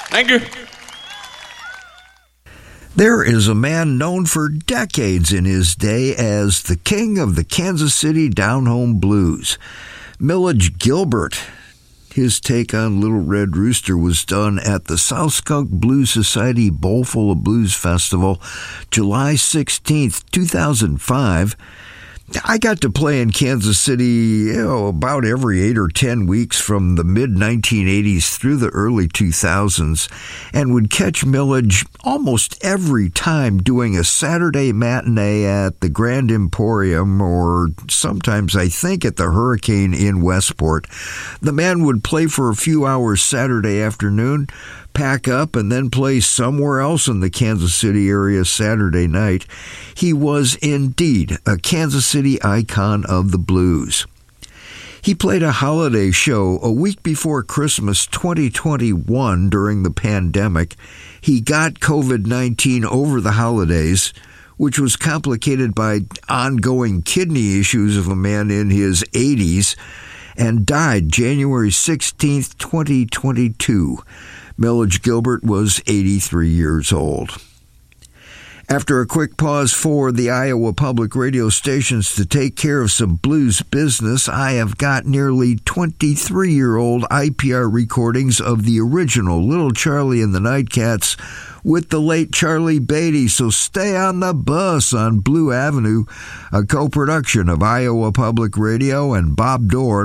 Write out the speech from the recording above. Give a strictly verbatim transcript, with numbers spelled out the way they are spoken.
Thank you. There is a man known for decades in his day as the king of the Kansas City down-home blues, Millage Gilbert. His take on Little Red Rooster was done at the South Skunk Blues Society Bowlful of Blues Festival, July sixteenth, two thousand five. I got to play in Kansas City, you know, about every eight or ten weeks from the mid nineteen eighties through the early two thousands, and would catch Millage almost every time doing a Saturday matinee at the Grand Emporium, or sometimes I think at the Hurricane in Westport. The man would play for a few hours Saturday afternoon, pack up, and then play somewhere else in the Kansas City area Saturday night. He was indeed a Kansas City icon of the blues. He played a holiday show a week before Christmas twenty twenty-one during the pandemic. He got covid nineteen over the holidays, which was complicated by ongoing kidney issues of a man in his eighties, and died January sixteenth, twenty twenty-two. Millage Gilbert was eighty-three years old. After a quick pause for the Iowa public radio stations to take care of some blues business, I have got nearly twenty-three-year-old I P R recordings of the original Little Charlie and the Nightcats with the late Charlie Beatty, so stay on the bus on Blue Avenue, a co-production of Iowa Public Radio and Bob Dorr.